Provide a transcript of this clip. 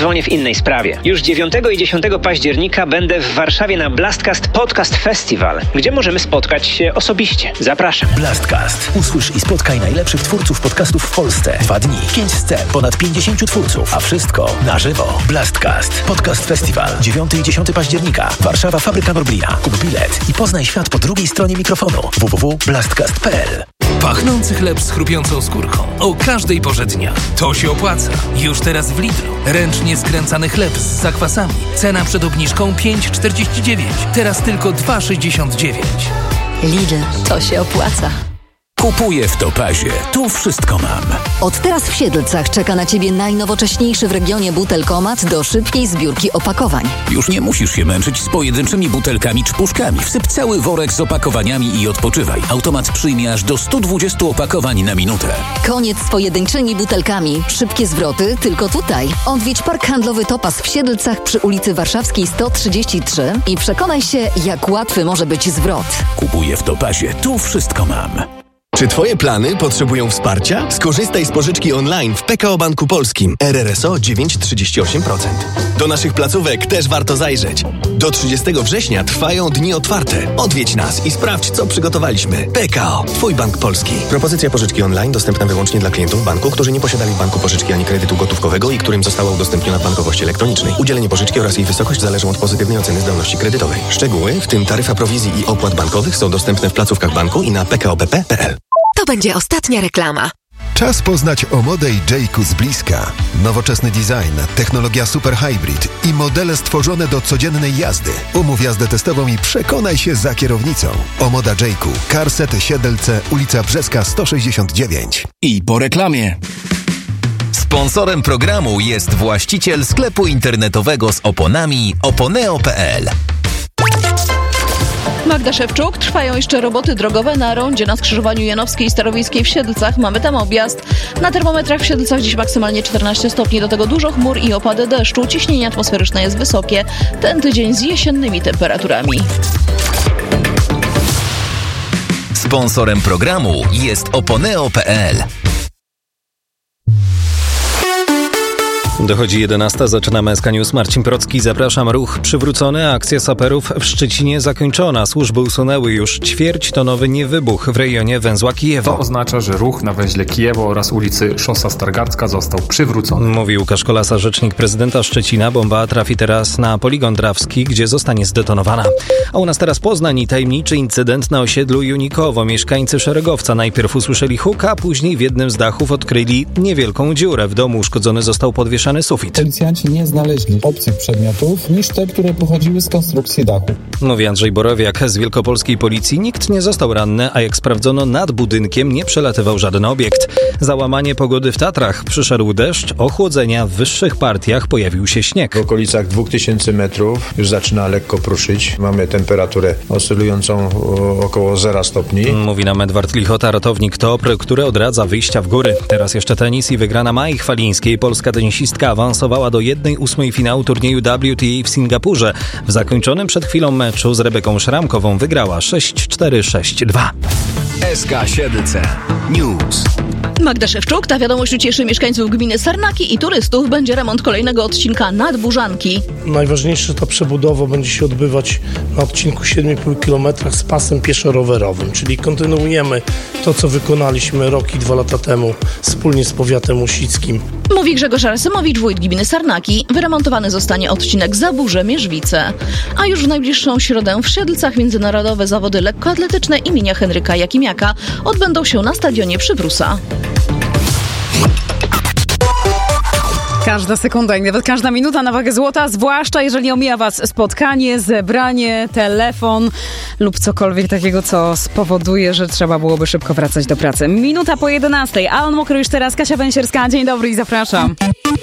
dzwonię w innej sprawie. Już 9 i 10 października będę w Warszawie na Blastcast Podcast Festival, gdzie możemy spotkać się osobiście. Zapraszam. Blastcast. Usłysz i spotkaj najlepszych twórców podcastów w Polsce. 2 dni, 5 scen, ponad 50 twórców, a wszystko na żywo. Blastcast Podcast Festival. 9 i 10 października. Warszawa, Fabryka Norblina. Kup bilet i poznaj świat po drugiej stronie mikrofonu. www.blastcast.pl. Pachnący chleb z chrupiącą skórką. O każdej porze dnia. To się opłaca. Już teraz w Lidlu. Ręcznie skręcany chleb z zakwasami. Cena przed obniżką 5,49. Teraz tylko 2,69. Lidl, to się opłaca. Kupuję w Topazie. Tu wszystko mam. Od teraz w Siedlcach czeka na Ciebie najnowocześniejszy w regionie butelkomat do szybkiej zbiórki opakowań. Już nie musisz się męczyć z pojedynczymi butelkami czy puszkami. Wsyp cały worek z opakowaniami i odpoczywaj. Automat przyjmie aż do 120 opakowań na minutę. Koniec z pojedynczymi butelkami. Szybkie zwroty tylko tutaj. Odwiedź Park Handlowy Topaz w Siedlcach przy ulicy Warszawskiej 133 i przekonaj się, jak łatwy może być zwrot. Kupuję w Topazie. Tu wszystko mam. Czy Twoje plany potrzebują wsparcia? Skorzystaj z pożyczki online w PKO Banku Polskim. RRSO 9,38%. Do naszych placówek też warto zajrzeć. Do 30 września trwają dni otwarte. Odwiedź nas i sprawdź, co przygotowaliśmy. PKO. Twój Bank Polski. Propozycja pożyczki online dostępna wyłącznie dla klientów banku, którzy nie posiadali w banku pożyczki ani kredytu gotówkowego i którym została udostępniona w bankowości elektronicznej. Udzielenie pożyczki oraz jej wysokość zależą od pozytywnej oceny zdolności kredytowej. Szczegóły, w tym taryfa prowizji i opłat bankowych, są dostępne w placówkach banku i na pkobp.pl. To będzie ostatnia reklama. Czas poznać Omodę i Jayku z bliska. Nowoczesny design, technologia super hybrid i modele stworzone do codziennej jazdy. Umów jazdę testową i przekonaj się za kierownicą. Omoda Jayku, Carset Siedlce, ulica Brzeska 169. I po reklamie. Sponsorem programu jest właściciel sklepu internetowego z oponami oponeo.pl. Magda Szewczuk. Trwają jeszcze roboty drogowe na rondzie na skrzyżowaniu Janowskiej i Starowiejskiej w Siedlcach. Mamy tam objazd. Na termometrach w Siedlcach dziś maksymalnie 14 stopni, do tego dużo chmur i opady deszczu. Ciśnienie atmosferyczne jest wysokie. Ten tydzień z jesiennymi temperaturami. Sponsorem programu jest oponeo.pl. Dochodzi 11, zaczynamy SK News. Marcin Procki, zapraszam. Ruch przywrócony, akcja saperów w Szczecinie zakończona. Służby usunęły już ćwierćtonowy niewybuch w rejonie węzła Kijewo. To oznacza, że ruch na węźle Kijewo oraz ulicy Szosa Stargardzka został przywrócony. Mówi Łukasz Kolasa, rzecznik prezydenta Szczecina. Bomba trafi teraz na poligon Drawski, gdzie zostanie zdetonowana. A u nas teraz Poznań i tajemniczy incydent na osiedlu Junikowo. Mieszkańcy Szeregowca najpierw usłyszeli huk, a później w jednym z dachów odkryli niewielką dziurę. W domu uszkodzony został podwieszany sufit. Policjanci nie znaleźli obcych przedmiotów niż te, które pochodziły z konstrukcji dachu. Mówi Andrzej Borowiak z Wielkopolskiej Policji. Nikt nie został ranny, a jak sprawdzono, nad budynkiem nie przelatywał żaden obiekt. Załamanie pogody w Tatrach. Przyszedł deszcz, ochłodzenia, w wyższych partiach pojawił się śnieg. W okolicach 2000 metrów już zaczyna lekko pruszyć. Mamy temperaturę oscylującą około 0 stopni. Mówi nam Edward Lichota, ratownik TOPR, który odradza wyjścia w góry. Teraz jeszcze tenis i wygrana Mai Chwalińskiej. Polska tenisistka awansowała do 1/8 finału turnieju WTA w Singapurze. W zakończonym przed chwilą meczu z Rebeką Szramkową wygrała 6-4, 6-2. SK Siedlce News. Magda Szewczuk. Ta wiadomość ucieszy mieszkańców gminy Sarnaki i turystów. Będzie remont kolejnego odcinka Nadburzanki. Najważniejsze, ta przebudowa będzie się odbywać na odcinku 7,5 km z pasem pieszo-rowerowym, czyli kontynuujemy to, co wykonaliśmy rok i 2 lata temu wspólnie z powiatem łusickim. Mówi Grzegorz Arasymowicz, wójt gminy Sarnaki. Wyremontowany zostanie odcinek Zaburze-Mierzwice. A już w najbliższą środę w Siedlcach międzynarodowe zawody lekkoatletyczne imienia Henryka Jakimiaka odbędą się na stadionie Przybrusa. Każda sekunda i nawet każda minuta na wagę złota, zwłaszcza jeżeli omija was spotkanie, zebranie, telefon lub cokolwiek takiego, co spowoduje, że trzeba byłoby szybko wracać do pracy. Minuta po 11. Alan Mokry już teraz, Kasia Węsierska. Dzień dobry i zapraszam.